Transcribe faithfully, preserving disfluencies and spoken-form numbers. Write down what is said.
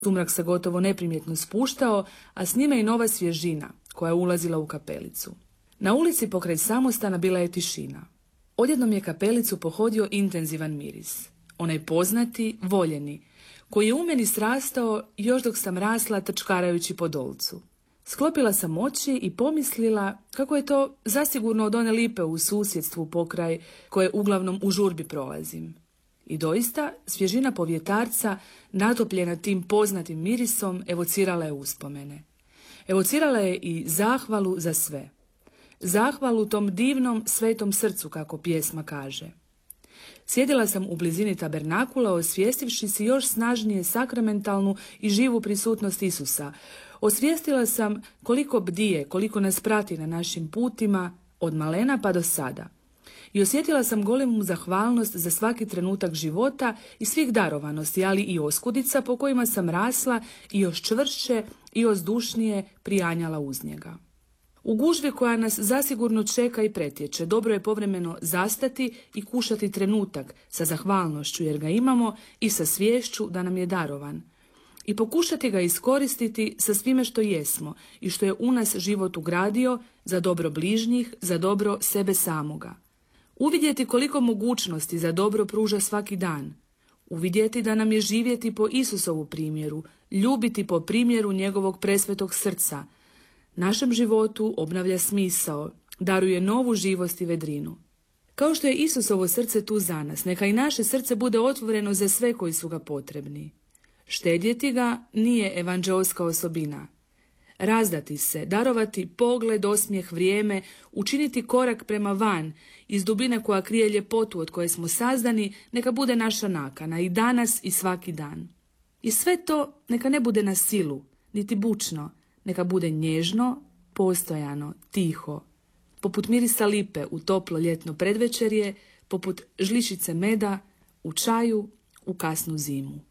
Sumrak se gotovo neprimjetno spuštao, a s njime i nova svježina koja je ulazila u kapelicu. Na ulici pokraj samostana bila je tišina. Odjednom je kapelicu pohodio intenzivan miris. Onaj poznati, voljeni, koji je u meni srastao još dok sam rasla trčkarajući po dolcu. Sklopila sam oči i pomislila kako je to zasigurno od one lipe u susjedstvu pokraj koje uglavnom u žurbi prolazim. I doista, svježina povjetarca, natopljena tim poznatim mirisom, evocirala je uspomene. Evocirala je i zahvalu za sve. Zahvalu tom divnom svetom srcu, kako pjesma kaže. Sjedila sam u blizini tabernakula, osvijestivši si još snažnije sakramentalnu i živu prisutnost Isusa. Osvijestila sam koliko bdije, koliko nas prati na našim putima, od malena pa do sada. I osjetila sam golemu zahvalnost za svaki trenutak života i svih darovanosti, ali i oskudica po kojima sam rasla i još čvršće i ozdušnije prijanjala uz njega. U gužvi koja nas zasigurno čeka i pretječe, dobro je povremeno zastati i kušati trenutak sa zahvalnošću jer ga imamo i sa sviješću da nam je darovan. I pokušati ga iskoristiti sa svime što jesmo i što je u nas život ugradio za dobro bližnjih, za dobro sebe samoga. Uvidjeti koliko mogućnosti za dobro pruža svaki dan. Uvidjeti da nam je živjeti po Isusovu primjeru, ljubiti po primjeru njegovog presvetog srca. Našem životu obnavlja smisao, daruje novu živost i vedrinu. Kao što je Isusovo srce tu za nas, neka i naše srce bude otvoreno za sve koji su ga potrebni. Štedjeti ga nije evanđeoska osobina. Razdati se, darovati pogled, osmijeh, vrijeme, učiniti korak prema van, iz dubine koja krije ljepotu od koje smo sazdani, neka bude naša nakana i danas i svaki dan. I sve to neka ne bude na silu, niti bučno, neka bude nježno, postojano, tiho, poput mirisa lipe u toplo ljetno predvečerje, poput žličice meda u čaju u kasnu zimu.